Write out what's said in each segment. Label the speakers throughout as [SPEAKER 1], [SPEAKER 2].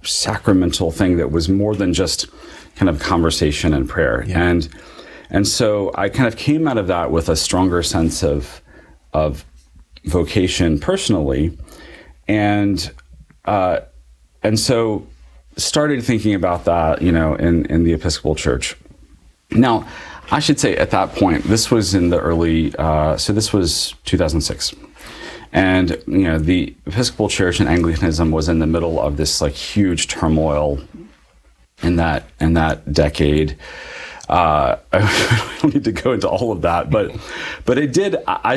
[SPEAKER 1] sacramental thing that was more than just kind of conversation and prayer.
[SPEAKER 2] Yeah.
[SPEAKER 1] And so I kind of came out of that with a stronger sense of vocation personally, and so started thinking about that, in the Episcopal Church. Now, I should say at that point, this was in the early, so this was 2006. And, the Episcopal Church and Anglicanism was in the middle of this like huge turmoil in that decade. I don't need to go into all of that, but it did,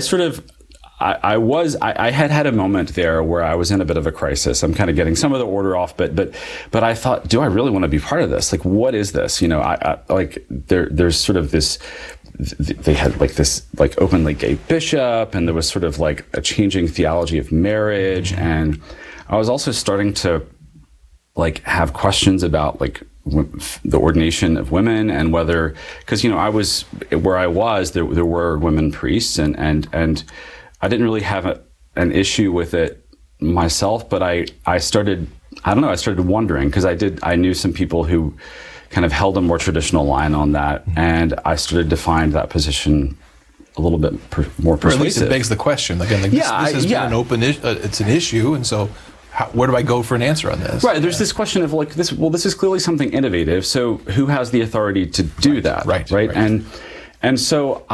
[SPEAKER 1] I had a moment there where I was in a bit of a crisis. I'm kind of getting some of the order off, but I thought, do I really want to be part of this? Like, what is this? There's sort of this, they had like this like openly gay bishop, and there was sort of like a changing theology of marriage. And I was also starting to like have questions about like the ordination of women, and whether, because, I was where I was, there were women priests, and I didn't really have an issue with it myself, but I started wondering, because I knew some people who kind of held a more traditional line on that, and I started to find that position a little bit more persuasive.
[SPEAKER 2] Or at least it begs the question. Again, this has been an open issue, it's an issue, and so where do I go for an answer on this?
[SPEAKER 1] Right, there's this question of like, this is clearly something innovative, so who has the authority to do that? Right. And so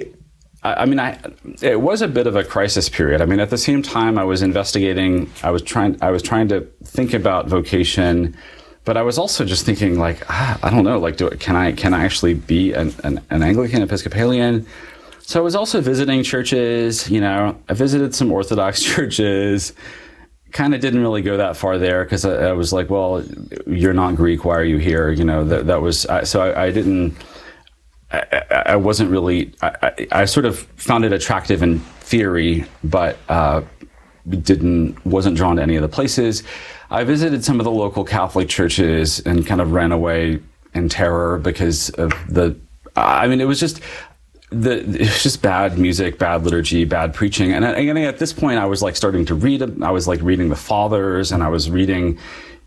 [SPEAKER 1] it was a bit of a crisis period. I mean, at the same time I was investigating, I was trying to think about vocation, but I was also just thinking like, I don't know, like, can I actually be an Anglican Episcopalian? So I was also visiting churches, I visited some Orthodox churches, kind of didn't really go that far there, because I was like, well, you're not Greek, why are you here? That was, so I didn't, I wasn't really, I sort of found it attractive in theory, but wasn't drawn to any of the places. I visited some of the local Catholic churches and kind of ran away in terror because of it was just bad music, bad liturgy, bad preaching. And at this point I was like starting to read, I was like reading the Fathers, and I was reading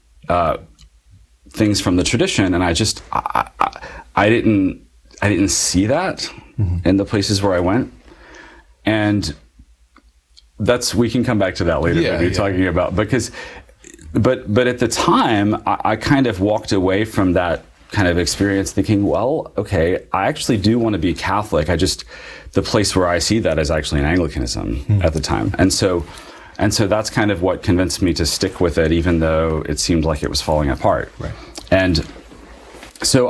[SPEAKER 1] things from the tradition, and I didn't see that in the places where I went. And we can come back to that later, when you're talking about, because, but at the time I kind of walked away from that kind of experience thinking, well, okay, I actually do want to be Catholic. The place where I see that is actually in Anglicanism at the time. And so that's kind of what convinced me to stick with it, even though it seemed like it was falling apart.
[SPEAKER 2] Right.
[SPEAKER 1] And so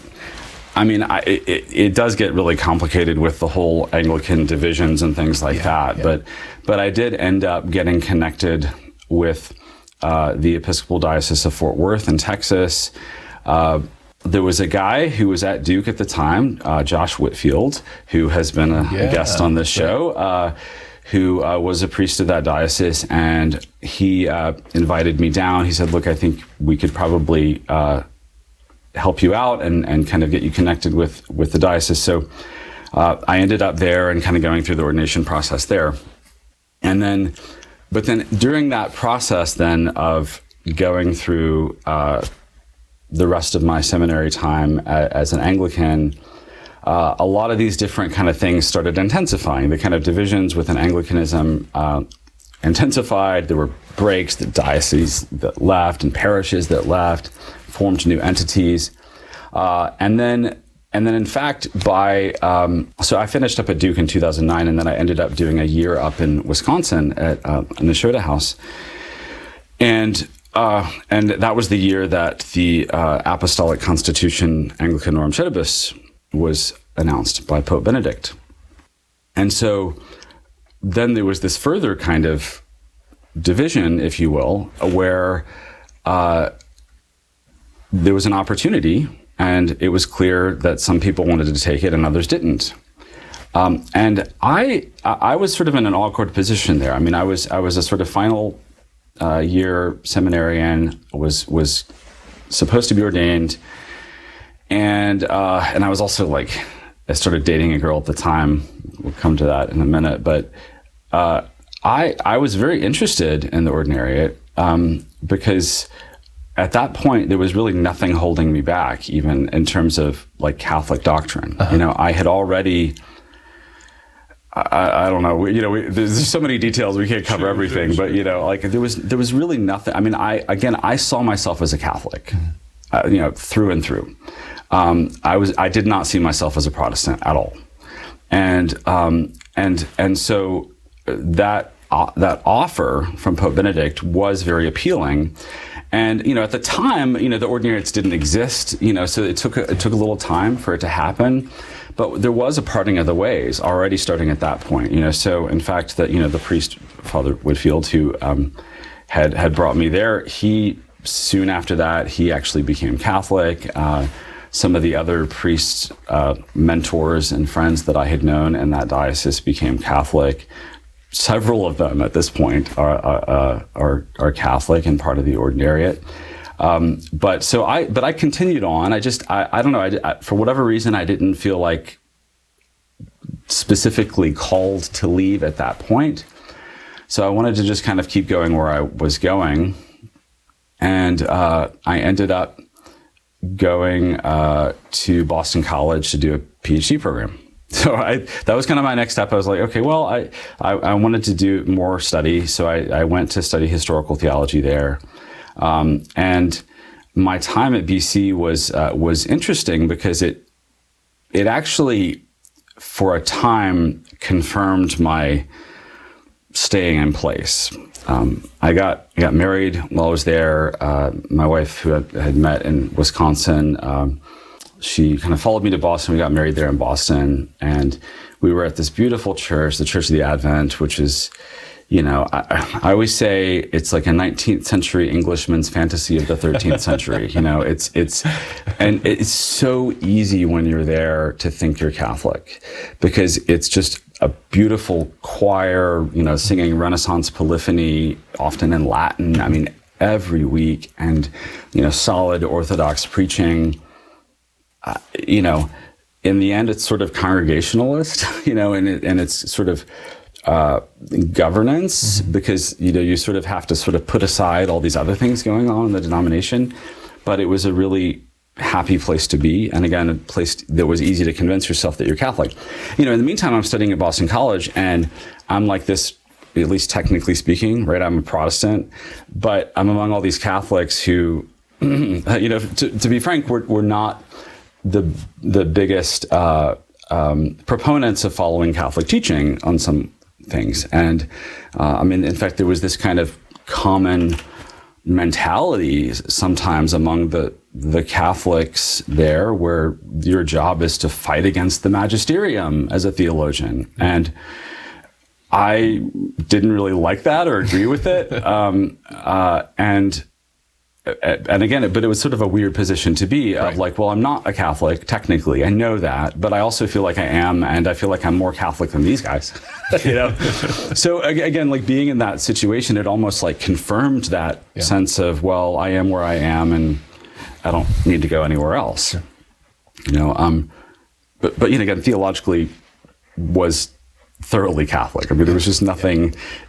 [SPEAKER 1] it does get really complicated with the whole Anglican divisions and things like that. Yeah. But I did end up getting connected with the Episcopal Diocese of Fort Worth in Texas. There was a guy who was at Duke at the time, Josh Whitfield, who has been a guest on this show, who was a priest of that diocese, and he invited me down. He said, look, I think we could probably help you out and kind of get you connected with the diocese. So I ended up there and kind of going through the ordination process there. But then during that process then of going through the rest of my seminary time as an Anglican, a lot of these different kind of things started intensifying. The kind of divisions within Anglicanism intensified. There were breaks, the dioceses that left and parishes that left, formed new entities. And then in fact, so I finished up at Duke in 2009, and then I ended up doing a year up in Wisconsin at Nashotah House. And that was the year that the Apostolic Constitution Anglican Norum Cedibus was announced by Pope Benedict. And so then there was this further kind of division, if you will, where there was an opportunity, and it was clear that some people wanted to take it and others didn't. And I was sort of in an awkward position there. I mean, I was a sort of final year seminarian, was supposed to be ordained, and I was also like, I started dating a girl at the time. We'll come to that in a minute, but I was very interested in the ordinariate because at that point, there was really nothing holding me back, even in terms of like Catholic doctrine. You know, I had already, I don't know, there's so many details, we can't cover everything, but you know, like there was really nothing. I mean, I saw myself as a Catholic, through and through. I did not see myself as a Protestant at all. And so that offer from Pope Benedict was very appealing. And, at the time, the ordinariates didn't exist, so it took a little time for it to happen. But there was a parting of the ways already starting at that point, So, in fact, the priest, Father Whitfield, who had brought me there, soon after that, he actually became Catholic. Some of the other priests, mentors and friends that I had known in that diocese became Catholic. Several of them at this point are Catholic and part of the ordinariate. But I continued on. I don't know. For whatever reason, I didn't feel like specifically called to leave at that point. So I wanted to just kind of keep going where I was going. And I ended up going to Boston College to do a PhD program. So that was kind of my next step. I was like, okay, well, I wanted to do more study. So I went to study historical theology there. And my time at BC was interesting because it actually, for a time, confirmed my staying in place. I got married while I was there. My wife, who I had met in Wisconsin, she kind of followed me to Boston. We got married there in Boston, and we were at this beautiful church, the Church of the Advent, which is, I always say it's like a 19th century Englishman's fantasy of the 13th century. It's so easy when you're there to think you're Catholic, because it's just a beautiful choir, singing Renaissance polyphony, often in Latin. I mean, every week, and solid Orthodox preaching. In the end, it's sort of congregationalist, and it's sort of governance, because, you sort of have to sort of put aside all these other things going on in the denomination. But it was a really happy place to be. And again, a place that was easy to convince yourself that you're Catholic. In the meantime, I'm studying at Boston College, and I'm like this, at least technically speaking, right? I'm a Protestant, but I'm among all these Catholics who, to be frank, we're not the biggest proponents of following Catholic teaching on some things. And in fact, there was this kind of common mentality sometimes among the Catholics there, where your job is to fight against the magisterium as a theologian. And I didn't really like that or agree with it. And again, but it was sort of a weird position to be of right. Like, well, I'm not a Catholic, technically. I know that, but I also feel like I am, and I feel like I'm more Catholic than these guys, So again, like being in that situation, it almost like confirmed that sense of, well, I am where I am, and I don't need to go anywhere else. Sure. But again, theologically was thoroughly Catholic. I mean, there was just nothing,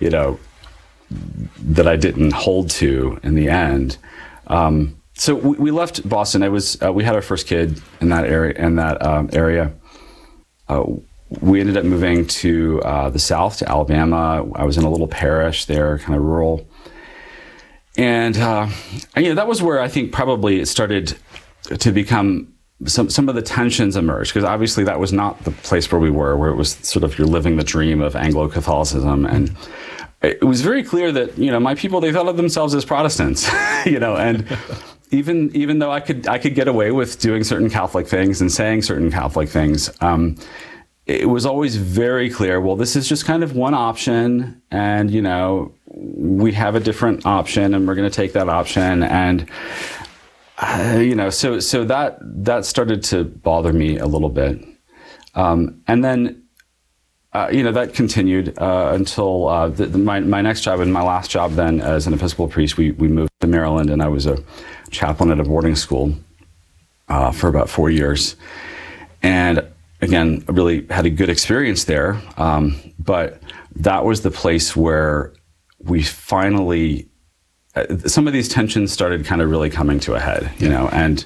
[SPEAKER 1] that I didn't hold to in the end. So we left Boston. We had our first kid in that area. We ended up moving to the South, to Alabama. I was in a little parish there, kind of rural. And that was where I think probably it started to become some of the tensions emerged, because obviously that was not the place where we were, where it was sort of you're living the dream of Anglo-Catholicism. And it was very clear that, my people, they thought of themselves as Protestants, and even though I could get away with doing certain Catholic things and saying certain Catholic things, it was always very clear, well, this is just kind of one option, and, we have a different option, and we're going to take that option. And, so that started to bother me a little bit. And then, that continued until my next job and my last job then as an Episcopal priest. We moved to Maryland, and I was a chaplain at a boarding school for about 4 years. And again, I really had a good experience there. But that was the place where we finally some of these tensions started kind of really coming to a head, you know, and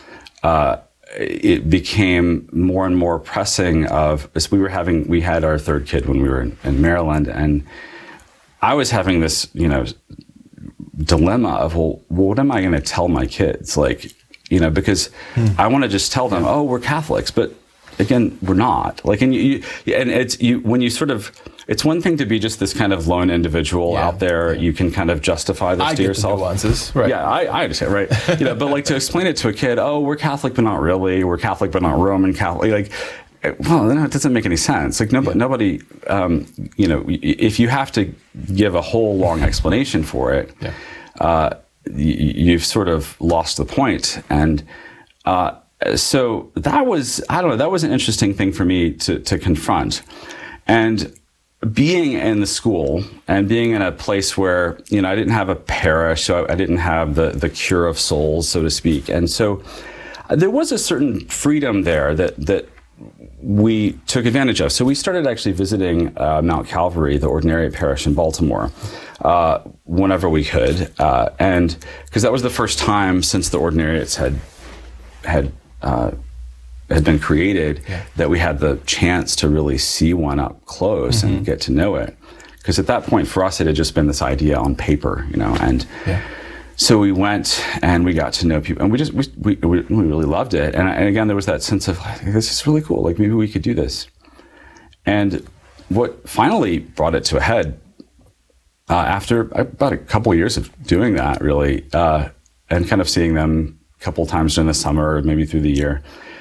[SPEAKER 1] it became more and more pressing as we had our third kid when we were in Maryland, and I was having this, you know, dilemma of, well, what am I going to tell my kids? Like, you know, because I want to just tell them, oh, we're Catholics, but again, we're not. Like, and when you sort of, it's one thing to be just this kind of lone individual out there. You can kind of justify this to yourself.
[SPEAKER 2] The nuances, right?
[SPEAKER 1] Yeah, I understand, right? You know, but like to explain it to a kid, oh, we're Catholic, but not really. We're Catholic, but not Roman Catholic. Like, well, it doesn't make any sense. Like nobody, you know, if you have to give a whole long explanation for it, you've sort of lost the point. And so that was, I don't know, that was an interesting thing for me to confront. And being in the school and being in a place where, you know, I didn't have a parish, so I didn't have the cure of souls, so to speak. And so there was a certain freedom there that we took advantage of. So we started actually visiting Mount Calvary, the Ordinariate Parish in Baltimore, whenever we could. And because that was the first time since the Ordinariates had been created that we had the chance to really see one up close and get to know it. Because at that point for us, it had just been this idea on paper, you know, and so we went and we got to know people, and we really loved it. And again, there was that sense of, like, this is really cool. Like, maybe we could do this. And what finally brought it to a head after about a couple of years of doing that, really, and kind of seeing them a couple of times during the summer, maybe through the year,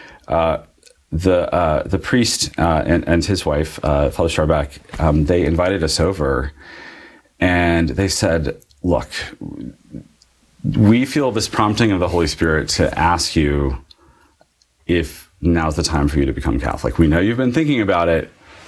[SPEAKER 1] the priest and his wife, Father Charback, they invited us over, and they said, look, we feel this prompting of the Holy Spirit to ask you if now's the time for you to become Catholic. We know you've been thinking about it.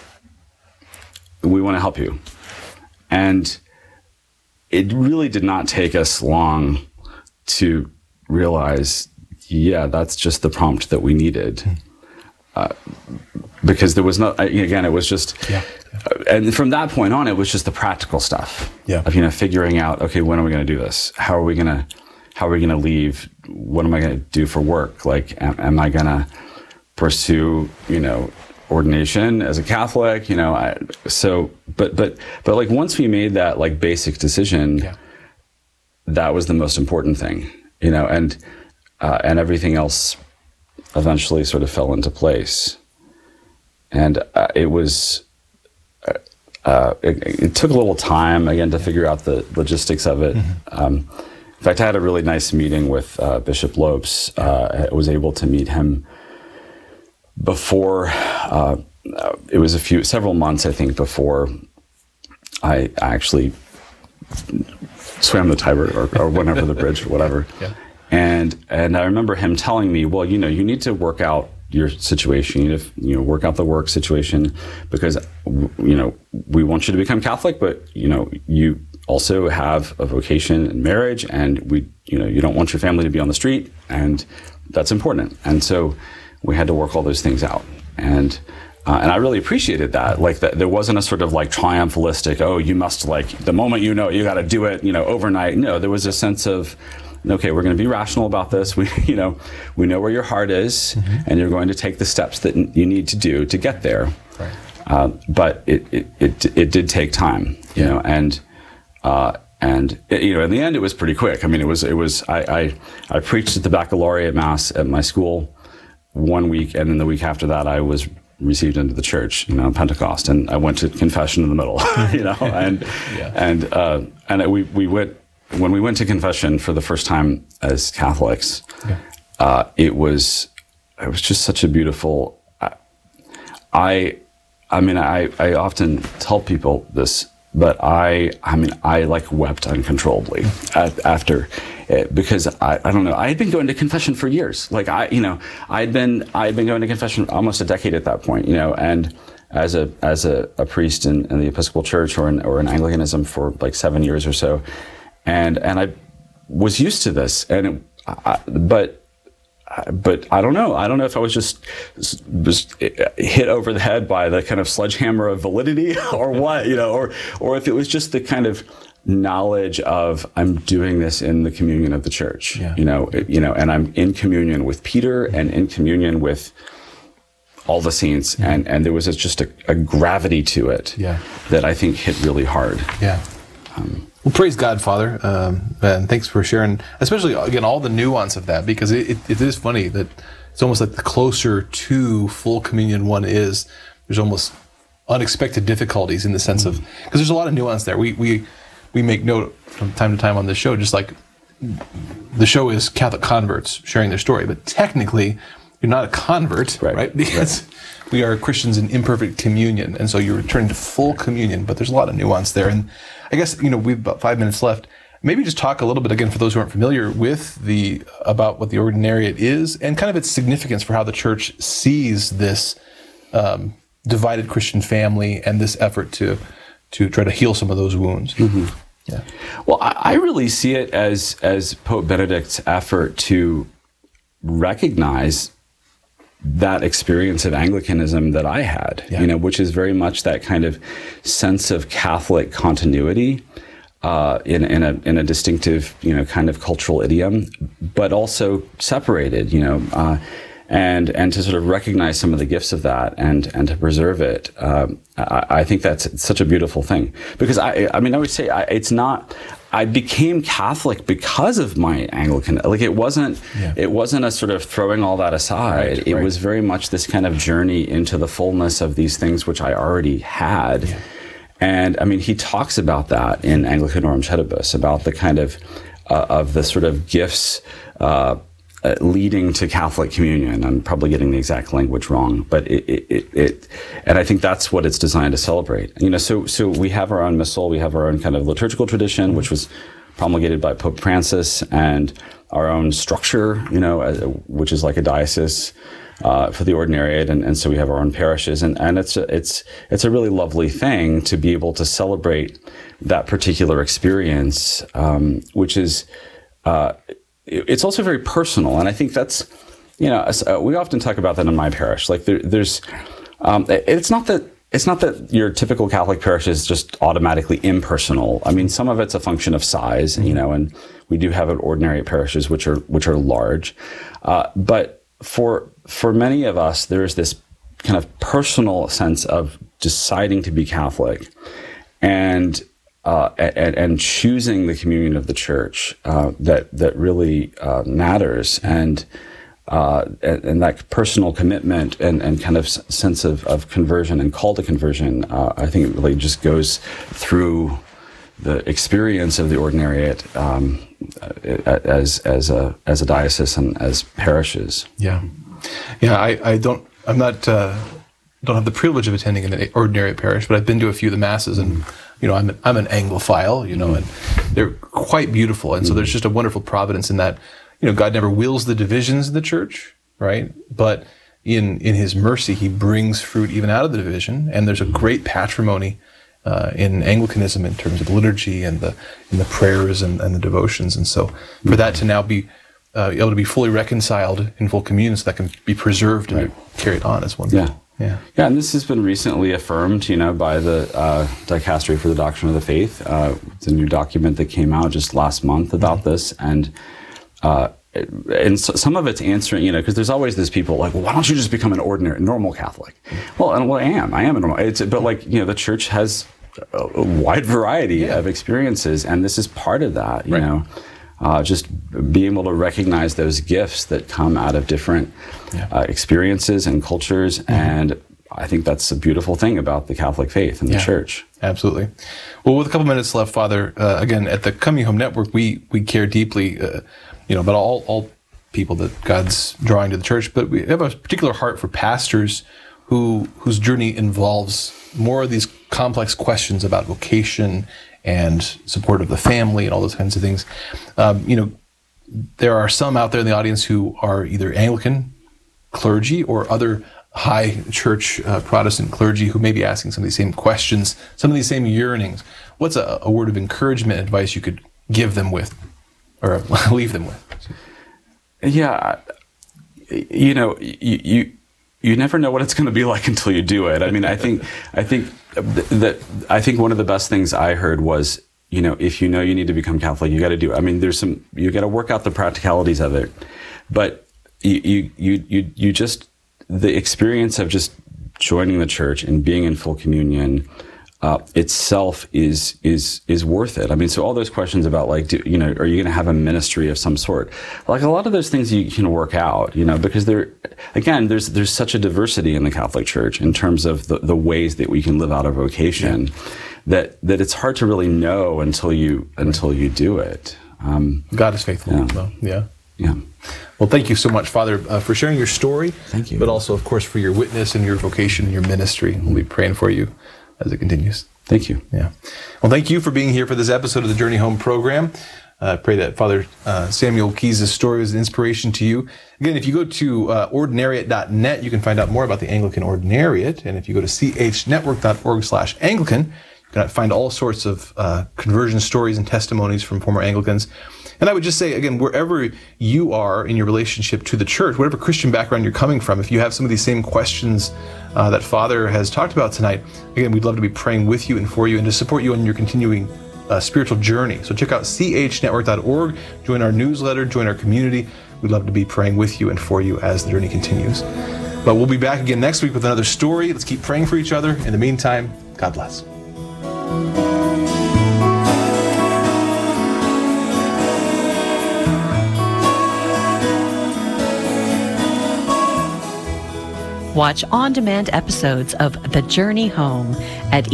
[SPEAKER 1] We want to help you. And it really did not take us long to realize, yeah, that's just the prompt that we needed. Because there was no, again, it was just, and from that point on, it was just the practical stuff of, you know, figuring out, okay, when are we going to do this? How are we going to leave? What am I going to do for work? Like, am I going to pursue, you know, ordination as a Catholic? You know, but like once we made that like basic decision, that was the most important thing, you know, and everything else eventually sort of fell into place. And it was, it took a little time, again, to figure out the logistics of it. In fact, I had a really nice meeting with Bishop Lopes. I was able to meet him before, it was several months, I think, before I actually swam the Tiber or went over the bridge or whatever. And I remember him telling me, well, you know, you need to work out your situation. You need to, you know, work out the work situation, because, you know, we want you to become Catholic, but, you know, you also have a vocation in marriage, and we, you know, you don't want your family to be on the street, and that's important. And so we had to work all those things out. And I really appreciated that. Like, that there wasn't a sort of like triumphalistic, oh, you must, like, the moment you know, you got to do it, you know, overnight. No, there was a sense of, okay, we're going to be rational about this. We know where your heart is, and you're going to take the steps that you need to do to get there. But it did take time, you know, and you know, in the end, it was pretty quick. I mean, I preached at the baccalaureate mass at my school 1 week, and then the week after that, I was received into the church, you know, Pentecost, and I went to confession in the middle, you know, and we went. When we went to confession for the first time as Catholics, it was just such a beautiful. I mean, I often tell people this, but I like wept uncontrollably after it, because I don't know. I had been going to confession for years. Like, I'd been going to confession almost a decade at that point, you know, and as a priest in the Episcopal Church or in Anglicanism for like 7 years or so. And I was used to this, but I don't know. I don't know if I was just hit over the head by the kind of sledgehammer of validity or what, you know, or if it was just the kind of knowledge of I'm doing this in the communion of the church, and I'm in communion with Peter and in communion with all the saints, and there was just a gravity to it that I think hit really hard.
[SPEAKER 2] Yeah. Well, praise God, Father, and thanks for sharing, especially, again, all the nuance of that, because it is funny that it's almost like the closer to full communion one is, there's almost unexpected difficulties in the sense of, because there's a lot of nuance there. We make note from time to time on this show, just like the show is Catholic converts sharing their story, but technically you're not a convert, right? Because we are Christians in imperfect communion, and so you're returning to full communion, but there's a lot of nuance there. And I guess, we've about 5 minutes left. Maybe just talk a little bit, again, for those who aren't familiar with about what the ordinariate is and kind of its significance for how the church sees this divided Christian family and this effort to try to heal some of those wounds.
[SPEAKER 1] Mm-hmm. Yeah. Well, I really see it as Pope Benedict's effort to recognize that experience of Anglicanism that I had, which is very much that kind of sense of Catholic continuity in a distinctive, kind of cultural idiom, but also separated, and to sort of recognize some of the gifts of that and to preserve it. I think that's such a beautiful thing, because I would say I became Catholic because of my Anglican. Like it wasn't a sort of throwing all that aside. It was very much this kind of journey into the fullness of these things which I already had. Yeah. And he talks about that in Anglicanorum Cedibus, about the kind of the sort of gifts leading to Catholic communion. I'm probably getting the exact language wrong, but it and I think that's what it's designed to celebrate. So we have our own missal, we have our own kind of liturgical tradition, which was promulgated by Pope Francis, and our own structure, which is like a diocese for the ordinariate, and so we have our own parishes, and it's a really lovely thing to be able to celebrate that particular experience, which is. It's also very personal, and I think that's, we often talk about that in my parish. Like there's, it's not that your typical Catholic parish is just automatically impersonal. Some of it's a function of size, and we do have ordinary parishes which are large, but for many of us, there's this kind of personal sense of deciding to be Catholic, and choosing the communion of the church that really matters, and that personal commitment and kind of sense of conversion and call to conversion, I think it really just goes through the experience of the ordinariate as a diocese and as parishes.
[SPEAKER 2] I don't have the privilege of attending an ordinary parish, but I've been to a few of the masses, and I'm an Anglophile, and they're quite beautiful, and so there's just a wonderful providence in that. God never wills the divisions in the church, right? But in His mercy, He brings fruit even out of the division, and there's a great patrimony in Anglicanism in terms of liturgy and the prayers and the devotions, and so for that to now be able to be fully reconciled in full communion, so that can be preserved and carried on is wonderful.
[SPEAKER 1] Yeah, and this has been recently affirmed, by the Dicastery for the Doctrine of the Faith. It's a new document that came out just last month about this, and so some of it's answering, because there's always these people like, well, why don't you just become an normal Catholic? Well, I am a normal. But the church has a wide variety of experiences, and this is part of that. Just being able to recognize those gifts that come out of different experiences and cultures, and I think that's a beautiful thing about the Catholic faith and the church.
[SPEAKER 2] Absolutely. Well, with a couple minutes left, Father, again, at the Coming Home Network, we care deeply, about all people that God's drawing to the church, but we have a particular heart for pastors whose journey involves more of these complex questions about vocation and support of the family and all those kinds of things. There are some out there in the audience who are either Anglican clergy or other high church Protestant clergy who may be asking some of these same questions, some of these same yearnings. What's a word of encouragement, advice you could give them with, or leave them with?
[SPEAKER 1] Yeah, you never know what it's going to be like until you do it. I think one of the best things I heard was, if you know you need to become Catholic, you got to do it. I mean, you got to work out the practicalities of it, but you just, the experience of just joining the church and being in full communion itself is worth it. I mean, so all those questions about like, are you going to have a ministry of some sort? Like a lot of those things you can work out, because there's such a diversity in the Catholic Church in terms of the ways that we can live out our vocation, that it's hard to really know until you do it.
[SPEAKER 2] God is faithful. Though. Yeah.
[SPEAKER 1] Yeah.
[SPEAKER 2] Well, thank you so much, Father, for sharing your story.
[SPEAKER 1] Thank you.
[SPEAKER 2] But also, of course, for your witness and your vocation and your ministry. We'll be praying for you as it continues.
[SPEAKER 1] Thank you.
[SPEAKER 2] Yeah. Well, thank you for being here for this episode of the Journey Home program. I pray that Father Samuel Keyes' story was an inspiration to you. Again, if you go to ordinariate.net, you can find out more about the Anglican Ordinariate. And if you go to chnetwork.org/Anglican, you can find all sorts of conversion stories and testimonies from former Anglicans. And I would just say, again, wherever you are in your relationship to the church, whatever Christian background you're coming from, if you have some of these same questions that Father has talked about tonight, again, we'd love to be praying with you and for you and to support you on your continuing spiritual journey. So check out chnetwork.org, join our newsletter, join our community. We'd love to be praying with you and for you as the journey continues. But we'll be back again next week with another story. Let's keep praying for each other. In the meantime, God bless.
[SPEAKER 3] Watch on-demand episodes of The Journey Home at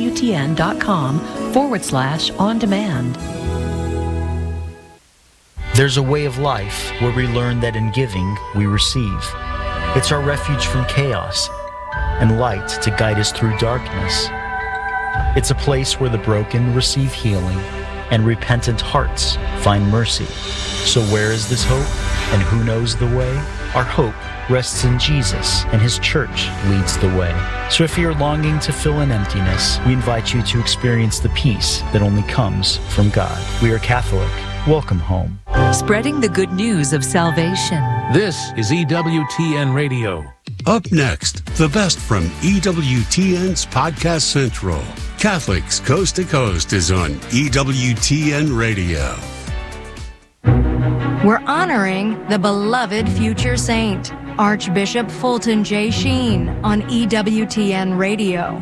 [SPEAKER 3] EWTN.com/on-demand.
[SPEAKER 4] There's a way of life where we learn that in giving, we receive. It's our refuge from chaos and light to guide us through darkness. It's a place where the broken receive healing and repentant hearts find mercy. So where is this hope, and who knows the way? Our hope rests in Jesus, and His church leads the way. So if you're longing to fill an emptiness, we invite you to experience the peace that only comes from God. We are Catholic. Welcome home.
[SPEAKER 5] Spreading the good news of salvation.
[SPEAKER 6] This is EWTN Radio.
[SPEAKER 7] Up next, the best from EWTN's Podcast Central. Catholics Coast to Coast is on EWTN Radio.
[SPEAKER 8] We're honoring the beloved future saint, Archbishop Fulton J. Sheen, on EWTN Radio.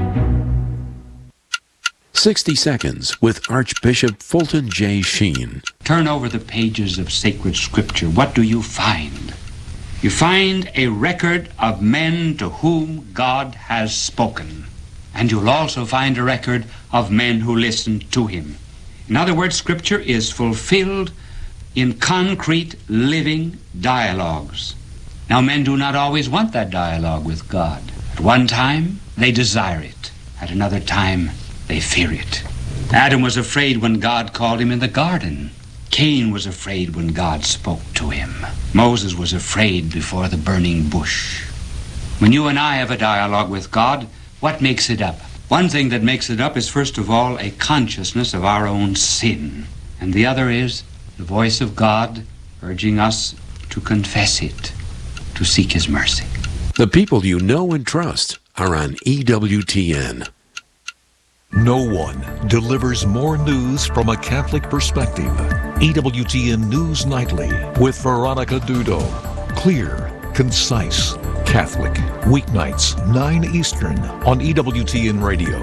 [SPEAKER 9] 60 Seconds with Archbishop Fulton J. Sheen.
[SPEAKER 10] Turn over the pages of sacred scripture. What do you find? You find a record of men to whom God has spoken. And you'll also find a record of men who listened to him. In other words, scripture is fulfilled in concrete, living dialogues. Now, men do not always want that dialogue with God. At one time, they desire it. At another time, they fear it. Adam was afraid when God called him in the garden. Cain was afraid when God spoke to him. Moses was afraid before the burning bush. When you and I have a dialogue with God, what makes it up? One thing that makes it up is, first of all, a consciousness of our own sin. And the other is the voice of God urging us to confess it, to seek His mercy.
[SPEAKER 9] The people you know and trust are on EWTN.
[SPEAKER 11] No one delivers more news from a Catholic perspective. EWTN News Nightly with Veronica Dudo. Clear, concise, Catholic. Weeknights, 9 Eastern on EWTN Radio.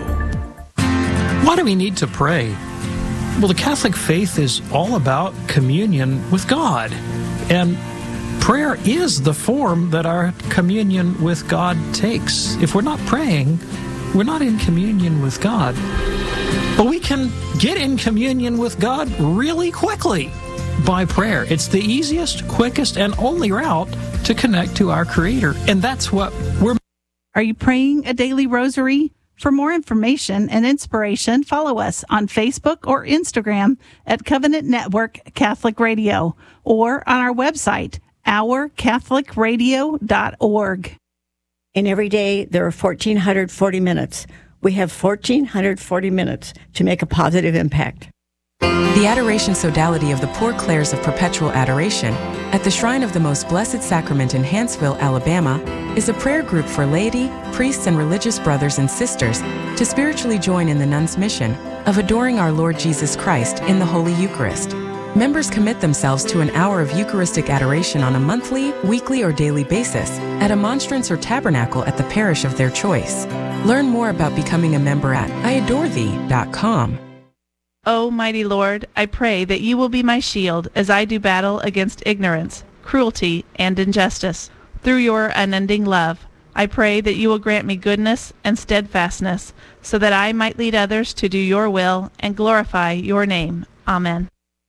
[SPEAKER 12] Why do we need to pray? Well, the Catholic faith is all about communion with God. And prayer is the form that our communion with God takes. If we're not praying, we're not in communion with God. But we can get in communion with God really quickly by prayer. It's the easiest, quickest, and only route to connect to our Creator. And that's what we're...
[SPEAKER 13] Are you praying a daily rosary? For more information and inspiration, follow us on Facebook or Instagram at Covenant Network Catholic Radio or on our website, ourcatholicradio.org.
[SPEAKER 14] And every day there are 1,440 minutes. We have 1,440 minutes to make a positive impact.
[SPEAKER 15] The Adoration Sodality of the Poor Clares of Perpetual Adoration at the Shrine of the Most Blessed Sacrament in Hanceville, Alabama, is a prayer group for laity, priests, and religious brothers and sisters to spiritually join in the nuns' mission of adoring our Lord Jesus Christ in the Holy Eucharist. Members commit themselves to an hour of Eucharistic adoration on a monthly, weekly, or daily basis at a monstrance or tabernacle at the parish of their choice. Learn more about becoming a member at iadorethee.com.
[SPEAKER 16] O mighty Lord, I pray that you will be my shield as I do battle against ignorance, cruelty, and injustice. Through your unending love, I pray that you will grant me goodness and steadfastness, so that I might lead others to do your will and glorify your name. Amen.